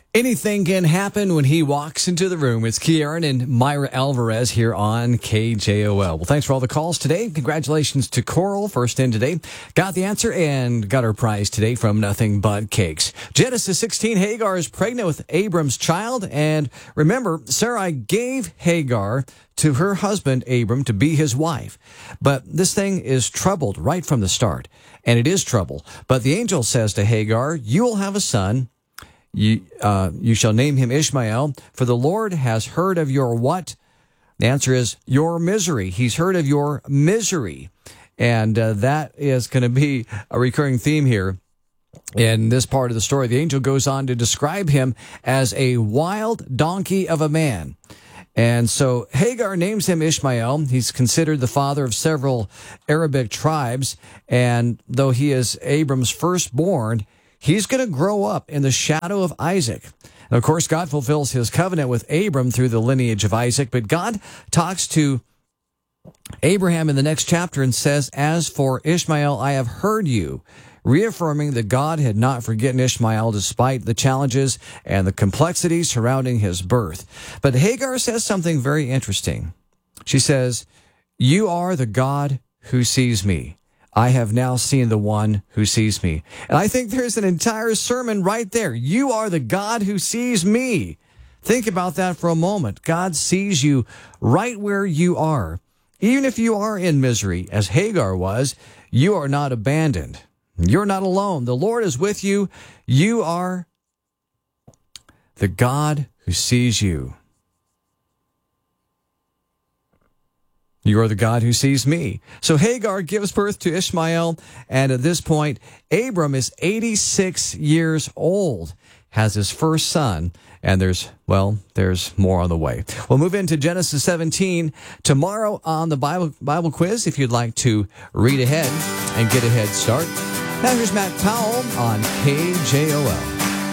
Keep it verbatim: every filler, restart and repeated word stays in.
Anything can happen when he walks into the room. It's Kieran and Myra Alvarez here on K J O L. Well, thanks for all the calls today. Congratulations to Coral, first in today. Got the answer and got her prize today from Nothing But Cakes. Genesis sixteen, Hagar is pregnant with Abram's child. And remember, Sarai gave Hagar to her husband, Abram, to be his wife. But this thing is troubled right from the start. And it is trouble. But the angel says to Hagar, you will have a son. You, uh, you shall name him Ishmael, for the Lord has heard of your what? The answer is your misery. He's heard of your misery. And uh, that is going to be a recurring theme here in this part of the story. The angel goes on to describe him as a wild donkey of a man. And so Hagar names him Ishmael. He's considered the father of several Arabic tribes. And though he is Abram's firstborn, he's going to grow up in the shadow of Isaac. And of course, God fulfills his covenant with Abram through the lineage of Isaac. But God talks to Abraham in the next chapter and says, as for Ishmael, I have heard you, reaffirming that God had not forgotten Ishmael despite the challenges and the complexities surrounding his birth. But Hagar says something very interesting. She says, you are the God who sees me. I have now seen the one who sees me. And I think there's an entire sermon right there. You are the God who sees me. Think about that for a moment. God sees you right where you are. Even if you are in misery, as Hagar was, you are not abandoned. You're not alone. The Lord is with you. You are the God who sees you. You are the God who sees me. So Hagar gives birth to Ishmael, and at this point, Abram is eighty-six years old, has his first son, and there's, well, there's more on the way. We'll move into Genesis seventeen tomorrow on the Bible Bible quiz if you'd like to read ahead and get a head start. Now here's Matt Powell on K J O L.